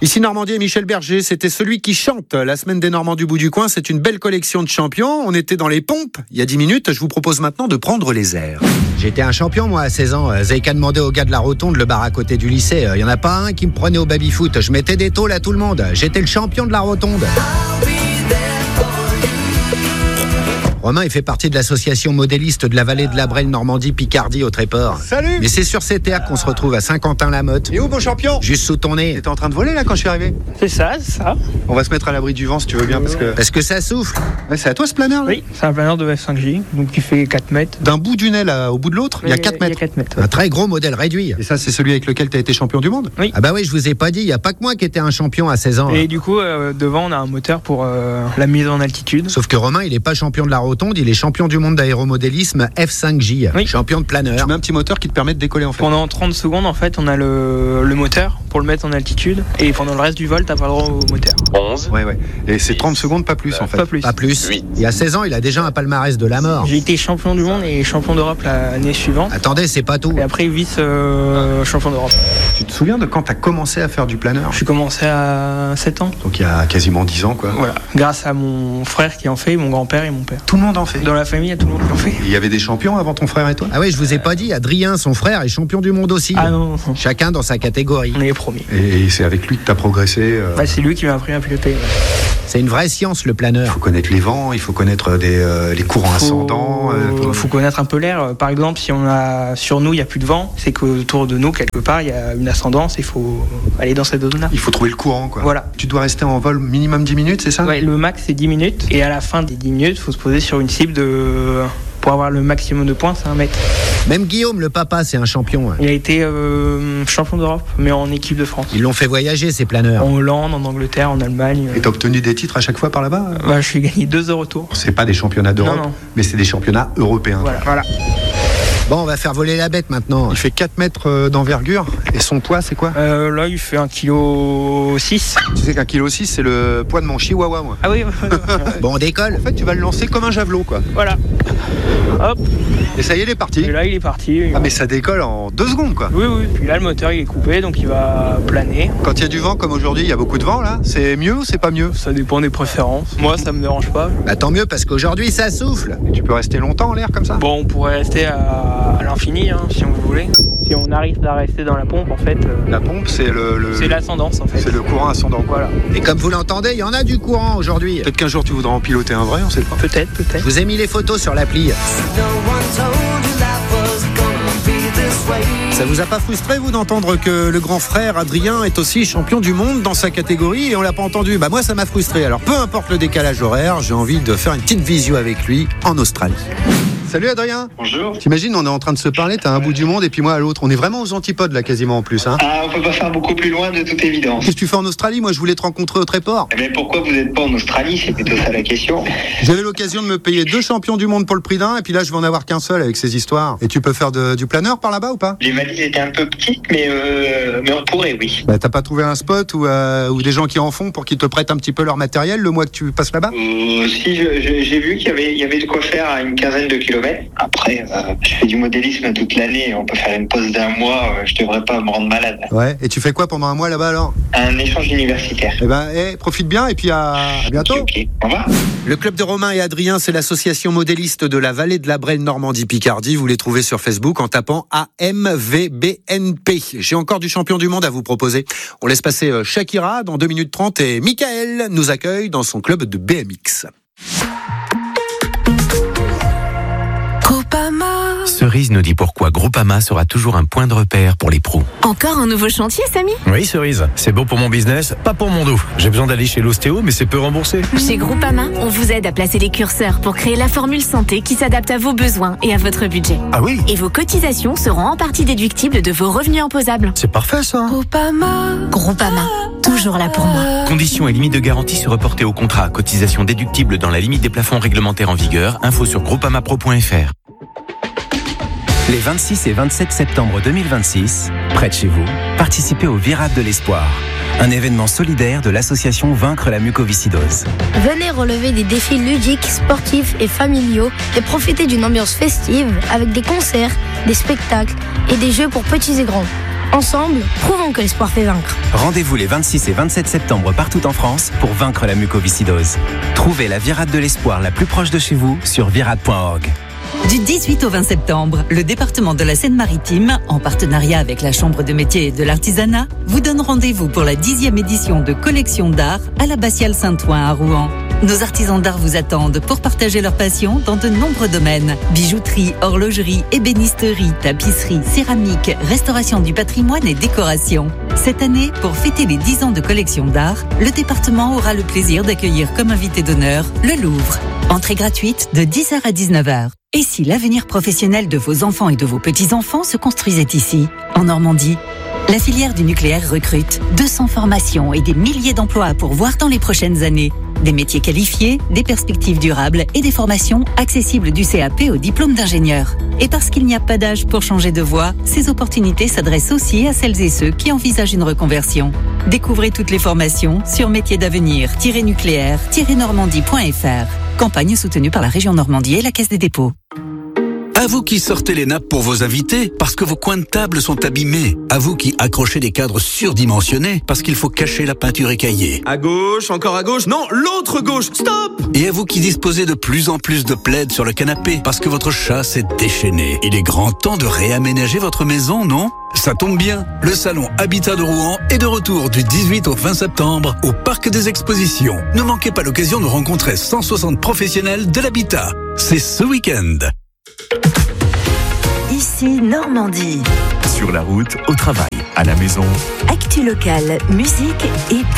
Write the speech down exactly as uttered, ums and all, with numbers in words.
Ici Normandie et Michel Berger, c'était celui qui chante. La semaine des Normands du bout du coin, c'est une belle collection de champions. On était dans les pompes il y a dix minutes. Je vous propose maintenant de prendre les airs. J'étais un champion, moi, à seize ans. Vous avez qu'à demander aux gars de la Rotonde, le bar à côté du lycée. Il y en a pas un qui me prenait au baby-foot. Je mettais des tôles à tout le monde. J'étais le champion de la Rotonde. Romain, il fait partie de l'association modéliste de la vallée de la Brenne, Normandie, Picardie, au Tréport. Salut. Mais c'est sur ces terres qu'on se retrouve à Saint-Quentin-la-Motte. Et où, mon champion? Juste sous ton nez. T'étais en train de voler, là, quand je suis arrivé? C'est ça, c'est ça. On va se mettre à l'abri du vent, si tu veux bien, parce que... Parce que ça souffle. Ouais, c'est à toi, ce planeur, là? Oui, c'est un planeur de F cinq J, donc qui fait quatre mètres. D'un bout du nez, là, au bout de l'autre, il y a quatre mètres. Il y a quatre mètres, ouais. Un très gros modèle réduit. Et ça, c'est celui avec lequel t'as été champion du monde? Oui. Ah bah oui, je vous ai pas dit, il y a pas que moi qui étais un champion à seize ans. Et du coup, euh, devant, on a un moteur pour euh, la mise en altitude. Sauf que Romain, il est pas champion de la Rotonde, il est champion du monde d'aéromodélisme F cinq J, oui. Champion de planeur. Tu mets un petit moteur qui te permet de décoller, en fait. Pendant trente secondes, en fait, on a le, le moteur pour le mettre en altitude. Et pendant le reste du vol, t'as pas le droit au moteur. onze. Ouais, ouais. Et c'est trente secondes, pas plus, en fait. Pas plus. Pas plus. huit. Il y a seize ans, il a déjà un palmarès de la mort. J'ai été champion du monde et champion d'Europe l'année suivante. Attendez, c'est pas tout. Et après, vice euh, champion d'Europe. Tu te souviens de quand t'as commencé à faire du planeur? J'ai commencé à sept ans. Donc il y a quasiment dix ans, quoi. Voilà. Grâce à mon frère qui en fait, mon grand-père et mon père. Tout le monde en fait. Dans la famille, il y a tout le monde qui en fait. Il y avait des champions avant ton frère et toi? Ah oui, je vous ai pas dit, Adrien, son frère, est champion du monde aussi. Ah non, non. Chacun dans sa catégorie. On est les premiers. Et c'est avec lui que t'as progressé. euh, Bah, c'est lui qui m'a appris à piloter. Ouais. C'est une vraie science, le Il planeur. faut connaître les vents, il faut connaître des, euh, les courants Faut, ascendants. euh, faut- faut connaître un peu l'air. Par exemple, si on a sur nous il y a plus de vent, c'est qu'autour de nous quelque part il y a une ascendance. Il faut aller dans cette zone-là. Il faut trouver le courant, quoi. Voilà. Tu dois rester en vol minimum dix minutes, c'est ça? Ouais, le max c'est dix minutes et à la fin des dix minutes, il faut se poser sur une cible de pour avoir le maximum de points, c'est un mètre. Même Guillaume, le papa, c'est un champion. Il a été euh, champion d'Europe, mais en équipe de France. Ils l'ont fait voyager, ces planeurs. En Hollande, en Angleterre, en Allemagne. Et t'as obtenu des titres à chaque fois par là-bas? Bah, je suis gagné deux heures au tour. C'est pas des championnats d'Europe, Non, non. mais c'est des championnats européens. Voilà, voilà. Bon, on va faire voler la bête maintenant. Il fait quatre mètres euh, d'envergure, et son poids, c'est quoi? Euh, là, il fait un virgule six kilos. Tu sais qu'un kilo six, c'est le poids de mon chihuahua, moi. Ah oui, Bon, on décolle. En fait, tu vas le lancer comme un javelot, quoi. voilà. Hop, Et ça y est, il est parti. et là, il est parti. Ah, mais ça décolle en deux secondes, quoi. Oui, oui. Puis là, le moteur, il est coupé, donc il va planer. Quand il y a du vent, comme aujourd'hui, il y a beaucoup de vent, là. C'est mieux ou c'est pas mieux? Ça dépend des préférences. Moi, ça me dérange pas. Bah, tant mieux, parce qu'aujourd'hui, ça souffle. Et tu peux rester longtemps en l'air comme ça? Bon, on pourrait rester à, à l'infini, hein, si on voulait. Si on arrive à rester dans la pompe, en fait, euh, La pompe, c'est le, le- c'est l'ascendance, en fait. c'est le courant ascendant, quoi. Voilà. Et comme vous l'entendez, il y en a du courant aujourd'hui. Peut-être qu'un jour tu voudras en piloter un vrai, on sait pas. Peut-être, Je peut-être. vous ai mis les photos sur l'appli. Ça vous a pas frustré, vous, d'entendre que le grand frère Adrien est aussi champion du monde dans sa catégorie et on l'a pas entendu? Bah moi, ça m'a frustré. Alors, peu importe le décalage horaire, j'ai envie de faire une petite visio avec lui en Australie. Salut Adrien. Bonjour. T'imagines, on est en train de se parler, t'as un bout du monde et puis moi à l'autre. On est vraiment aux antipodes là, quasiment en plus. Hein. Ah, on peut pas faire beaucoup plus loin de toute évidence. Qu'est-ce que tu fais en Australie? Moi, je voulais te rencontrer au Tréport. Mais pourquoi vous n'êtes pas en Australie? C'est plutôt ça la question. J'avais l'occasion de me payer deux champions du monde pour le prix d'un et puis là, je vais en avoir qu'un seul avec ces histoires. Et tu peux faire de- du planeur par là-bas ou pas? Les valises étaient un peu petites, mais, euh, mais on pourrait, oui. Bah, t'as pas trouvé un spot ou, euh, ou des gens qui en font pour qu'ils te prêtent un petit peu leur matériel le mois que tu passes là-bas? Euh, si, je- je- j'ai vu qu'il y avait, il y avait de quoi faire à une quinzaine de kilomètres. Après, euh, je fais du modélisme toute l'année. On peut faire une pause d'un mois. euh, Je devrais pas me rendre malade. Ouais. Et tu fais quoi pendant un mois là-bas alors? Un échange universitaire. Eh ben, eh, profite bien et puis à, à bientôt. Ok, ok. Au revoir. Le club de Romain et Adrien, c'est l'association modéliste de la vallée de la Brenne Normandie-Picardie. Vous les trouvez sur Facebook en tapant A M V B N P. J'ai encore du champion du monde à vous proposer. On laisse passer euh, Shakira dans deux minutes trente et Michael nous accueille dans son club de B M X. Cerise nous dit pourquoi Groupama sera toujours un point de repère pour les pros. Encore un nouveau chantier, Samy? Oui, Cerise, c'est bon pour mon business, pas pour mon dos. J'ai besoin d'aller chez l'ostéo, mais c'est peu remboursé. Chez Groupama, on vous aide à placer les curseurs pour créer la formule santé qui s'adapte à vos besoins et à votre budget. Ah oui? Et vos cotisations seront en partie déductibles de vos revenus imposables. C'est parfait ça. Groupama. Groupama. Toujours là pour moi. Conditions et limites de garantie se reporter au contrat. Cotisation déductible dans la limite des plafonds réglementaires en vigueur. Info sur groupamapro point f r. Les vingt-six et vingt-sept septembre deux mille vingt-six, près de chez vous, participez au Virade de l'Espoir, un événement solidaire de l'association Vaincre la mucoviscidose. Venez relever des défis ludiques, sportifs et familiaux et profiter d'une ambiance festive avec des concerts, des spectacles et des jeux pour petits et grands. Ensemble, prouvons que l'espoir fait vaincre. Rendez-vous les vingt-six et vingt-sept septembre partout en France pour vaincre la mucoviscidose. Trouvez la virade de l'espoir la plus proche de chez vous sur virade point org. Du dix-huit au vingt septembre, le département de la Seine-Maritime, en partenariat avec la Chambre de métiers et de l'artisanat, vous donne rendez-vous pour la dixième édition de Collection d'art à l'Abbatiale Saint-Ouen à Rouen. Nos artisans d'art vous attendent pour partager leur passion dans de nombreux domaines. Bijouterie, horlogerie, ébénisterie, tapisserie, céramique, restauration du patrimoine et décoration. Cette année, pour fêter les dix ans de Collection d'art, le département aura le plaisir d'accueillir comme invité d'honneur le Louvre. Entrée gratuite de dix heures à dix-neuf heures. Et si l'avenir professionnel de vos enfants et de vos petits-enfants se construisait ici, en Normandie? La filière du nucléaire recrute deux cents formations et des milliers d'emplois à pourvoir dans les prochaines années. Des métiers qualifiés, des perspectives durables et des formations accessibles du C A P au diplôme d'ingénieur. Et parce qu'il n'y a pas d'âge pour changer de voie, ces opportunités s'adressent aussi à celles et ceux qui envisagent une reconversion. Découvrez toutes les formations sur métiers d'avenir tiret nucléaire tiret normandie point f r. Campagne soutenue par la région Normandie et la Caisse des dépôts. À vous qui sortez les nappes pour vos invités, parce que vos coins de table sont abîmés. À vous qui accrochez des cadres surdimensionnés, parce qu'il faut cacher la peinture écaillée. À gauche, encore à gauche, non, l'autre gauche, stop! Et à vous qui disposez de plus en plus de plaids sur le canapé, parce que votre chat s'est déchaîné. Il est grand temps de réaménager votre maison, non? Ça tombe bien, le salon Habitat de Rouen est de retour du dix-huit au vingt septembre au Parc des Expositions. Ne manquez pas l'occasion de rencontrer cent soixante professionnels de l'habitat. C'est ce week-end. Ici Normandie. Sur la route, au travail, à la maison. Actu locale, musique et